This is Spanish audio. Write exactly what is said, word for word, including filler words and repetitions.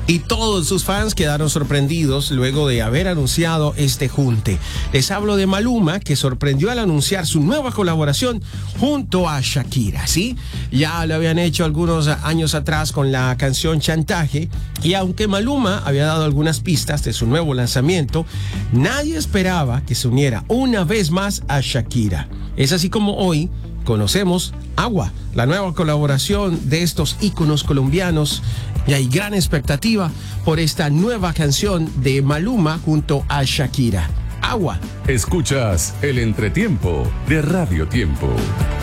y todos sus fans quedaron sorprendidos luego de haber anunciado este junte. Les hablo de Maluma, que sorprendió al anunciar su nueva colaboración junto a Shakira, ¿sí? Ya lo habían hecho algunos años atrás con la canción Chantaje, y aunque Maluma había dado algunas pistas de su nuevo lanzamiento, nadie esperaba que se uniera una vez más a Shakira. Es así como hoy conocemos Agua, la nueva colaboración de estos íconos colombianos, y hay gran expectativa por esta nueva canción de Maluma junto a Shakira. Agua. Escuchas el entretiempo de Radio Tiempo.